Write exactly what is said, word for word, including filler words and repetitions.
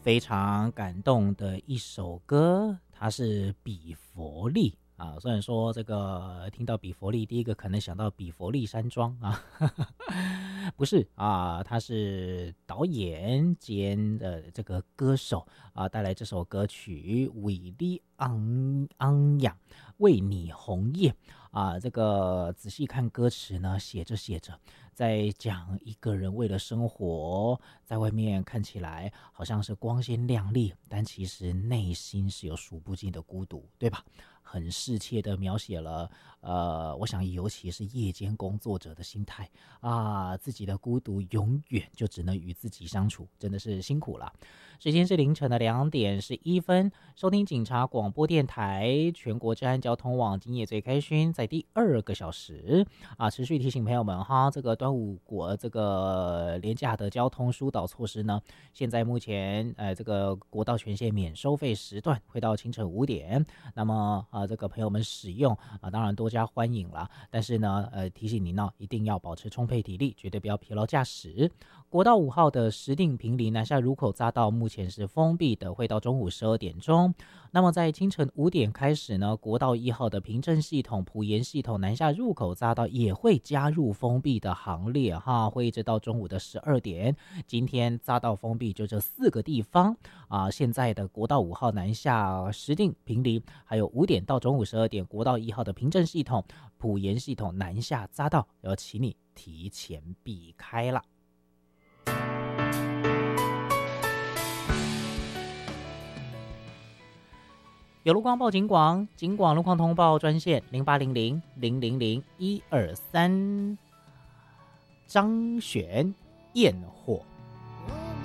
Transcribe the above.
非常感动的一首歌，它是比佛利啊。虽然说这个听到比佛利，第一个可能想到比佛利山庄啊，不是啊，他是导演兼的这个歌手啊，带来这首歌曲《为你昂昂扬，为你红叶》啊。这个仔细看歌词呢，写着写着，在讲一个人为了生活，在外面看起来好像是光鲜亮丽，但其实内心是有数不尽的孤独，对吧？很适切的描写了，呃，我想尤其是夜间工作者的心态啊，自己的孤独永远就只能与自己相处，真的是辛苦了。时间是凌晨的两点十一分，收听警察广播电台全国治安交通网，今夜最开心，在第二个小时啊，持续提醒朋友们哈，这个端午国这个廉价的交通疏导措施呢，现在目前呃这个国道全线免收费时段会到清晨五点，那么啊这个朋友们使用啊当然多加欢迎啦，但是呢呃提醒您呢一定要保持充沛体力，绝对不要疲劳驾驶。国道五号的石碇坪林南下入口匝道目前是封闭的，会到中午十二点钟。那么在清晨五点开始呢，国道一号的平镇系统、埔盐系统南下入口匝道也会加入封闭的行列哈，会一直到中午的十二点。今天匝道封闭就这四个地方啊，现在的国道五号南下石碇坪林，还有五点到中午十二点，国道一号的平镇系统、埔盐系统南下匝道，要请你提前避开了。有路况报警广，警广路况通报专线零八零零零零零一二三，张选验货。